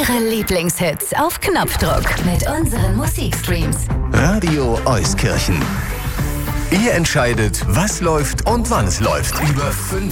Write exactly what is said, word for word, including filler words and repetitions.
Eure Lieblingshits auf Knopfdruck mit unseren Musikstreams. Radio Euskirchen. Ihr entscheidet, was läuft und wann es läuft. Über